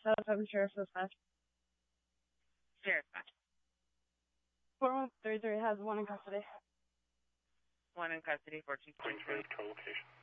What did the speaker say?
707 Sheriff's Dispatch. Sheriff's Dispatch. 4133 has one in custody. One in custody, 423. Co-location.